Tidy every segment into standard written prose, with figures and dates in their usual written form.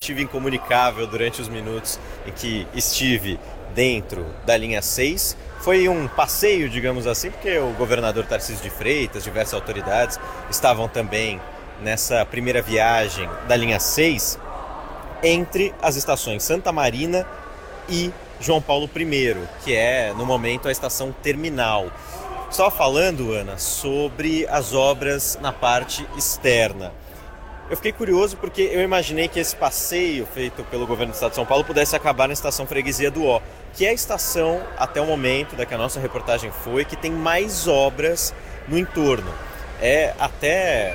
estive incomunicável durante os minutos em que estive dentro da linha 6. Foi um passeio, digamos assim, porque o governador Tarcísio de Freitas, diversas autoridades estavam também nessa primeira viagem da linha 6 entre as estações Santa Marina e João Paulo I, que é, no momento, a estação terminal. Estava falando, Ana, sobre as obras na parte externa. Eu fiquei curioso porque eu imaginei que esse passeio feito pelo governo do estado de São Paulo pudesse acabar na estação Freguesia do Ó, que é a estação, até o momento da que a nossa reportagem foi, que tem mais obras no entorno. É até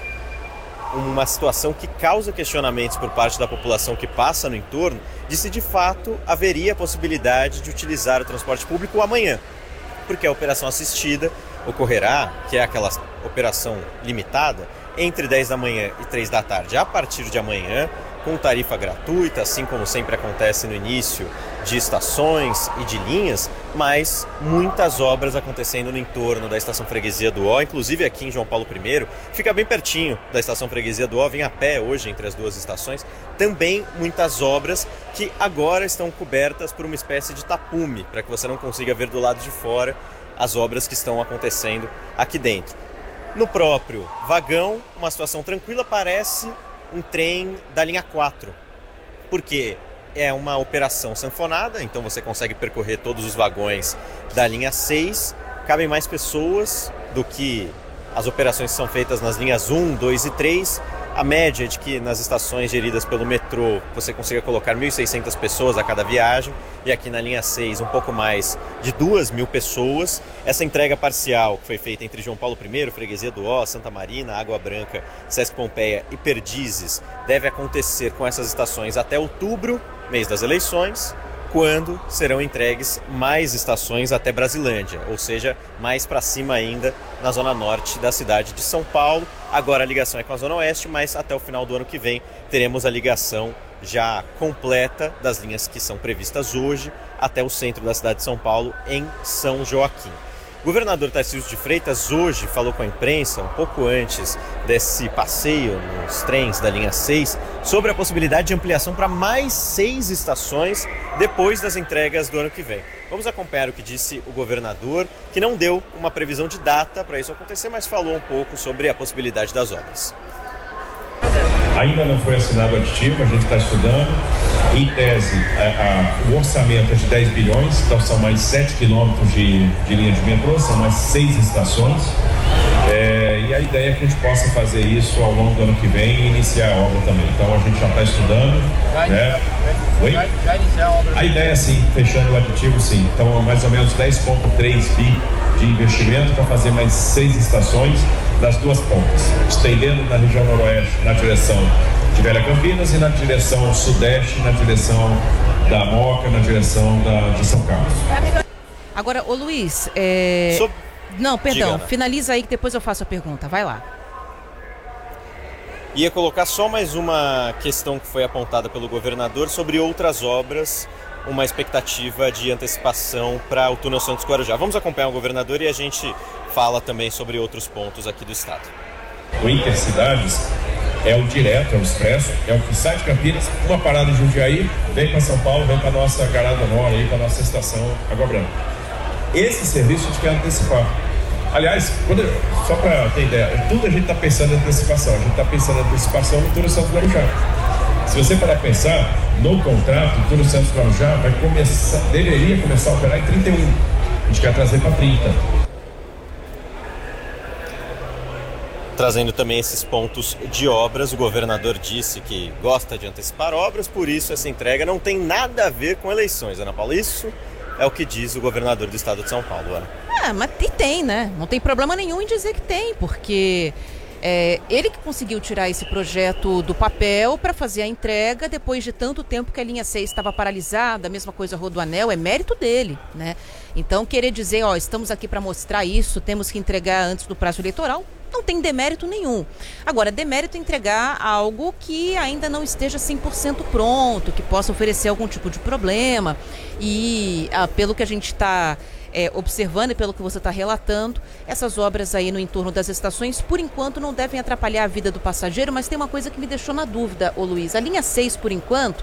uma situação que causa questionamentos por parte da população que passa no entorno de se de fato haveria a possibilidade de utilizar o transporte público amanhã, porque a operação assistida ocorrerá, que é aquela operação limitada, entre 10 da manhã e 3 da tarde, a partir de amanhã, com tarifa gratuita, assim como sempre acontece no início de estações e de linhas, mas muitas obras acontecendo no entorno da estação Freguesia do Ó, inclusive aqui em João Paulo I, fica bem pertinho da estação Freguesia do Ó, vem a pé hoje entre as duas estações, também muitas obras que agora estão cobertas por uma espécie de tapume, para que você não consiga ver do lado de fora as obras que estão acontecendo aqui dentro. No próprio vagão, uma situação tranquila, parece um trem da linha 4, porque é uma operação sanfonada, então você consegue percorrer todos os vagões da linha 6, cabem mais pessoas do que as operações que são feitas nas linhas 1, 2 e 3, a média é de que nas estações geridas pelo metrô você consiga colocar 1.600 pessoas a cada viagem, e aqui na linha 6 um pouco mais de 2.000 pessoas. Essa entrega parcial que foi feita entre João Paulo I, Freguesia do Ó, Santa Marina, Água Branca, Sesc Pompeia e Perdizes deve acontecer com essas estações até outubro, mês das eleições, quando serão entregues mais estações até Brasilândia, ou seja, mais para cima ainda na zona norte da cidade de São Paulo. Agora a ligação é com a zona oeste, mas até o final do ano que vem teremos a ligação já completa das linhas que são previstas hoje até o centro da cidade de São Paulo, em São Joaquim. O governador Tarcísio de Freitas hoje falou com a imprensa, um pouco antes desse passeio nos trens da linha 6, sobre a possibilidade de ampliação para mais 6 estações depois das entregas do ano que vem. Vamos acompanhar o que disse o governador, que não deu uma previsão de data para isso acontecer, mas falou um pouco sobre a possibilidade das obras. Ainda não foi assinado o aditivo, a gente está estudando. Em tese, o orçamento é de 10 bilhões, então são mais 7 quilômetros de linha de metrô, são mais 6 estações. E a ideia é que a gente possa fazer isso ao longo do ano que vem e iniciar a obra também. Então a gente já está estudando. Já iniciar a obra? A ideia é sim, fechando o aditivo sim. Então mais ou menos 10,3 bi de investimento para fazer mais 6 estações das duas pontas, estendendo na região noroeste na direção de Velha Campinas e na direção sudeste, na direção da Moca, na direção de São Carlos. Agora, ô Luiz, não, perdão, finaliza aí que depois eu faço a pergunta, vai lá. Ia colocar só mais uma questão que foi apontada pelo governador sobre outras obras, uma expectativa de antecipação para o túnel Santos Guarujá. Vamos acompanhar o governador e a gente fala também sobre outros pontos aqui do estado. O Intercidades é o direto, é o expresso, é o que sai de Campinas, uma parada em Jundiaí, vem para São Paulo, vem para nossa Garada Nora, para nossa estação Água Branca. Esse serviço a gente quer antecipar. Aliás, só para ter ideia, tudo a gente está pensando em antecipação. A gente está pensando em antecipação no túnel Santos Guarujá. Se você parar a pensar, no contrato, o túnel Santos Guarujá deveria começar a operar em 31. A gente quer trazer para 30. Trazendo também esses pontos de obras, o governador disse que gosta de antecipar obras, por isso essa entrega não tem nada a ver com eleições, Ana Paula. Isso é o que diz o governador do estado de São Paulo, Ana. Mas tem, né? Não tem problema nenhum em dizer que tem, porque ele que conseguiu tirar esse projeto do papel para fazer a entrega depois de tanto tempo que a linha 6 estava paralisada, a mesma coisa a Rodoanel, é mérito dele, né? Então querer dizer, estamos aqui para mostrar isso, temos que entregar antes do prazo eleitoral, não tem demérito nenhum. Agora, demérito é entregar algo que ainda não esteja 100% pronto, que possa oferecer algum tipo de problema. E pelo que a gente está observando e pelo que você está relatando, essas obras aí no entorno das estações, por enquanto, não devem atrapalhar a vida do passageiro, mas tem uma coisa que me deixou na dúvida, ô Luiz. A linha 6, por enquanto,